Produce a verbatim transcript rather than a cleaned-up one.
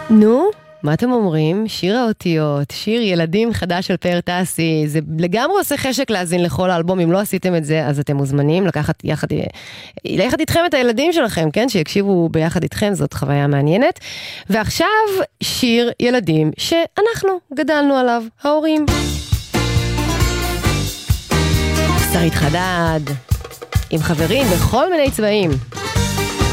נו, מה אתם אומרים? שיר האותיות, שיר ילדים חדש של פאר טסי, זה לגמרי עושה חשק להזין לכל האלבום. אם לא עשיתם את זה, אז אתם מוזמנים לקחת יחד, יחד איתכם את הילדים שלכם, כן? שיקשיבו ביחד איתכם, זאת חוויה מעניינת. ועכשיו שיר ילדים שאנחנו גדלנו עליו, ההורים. שרית חדד, עם חברים בכל מיני צבעים.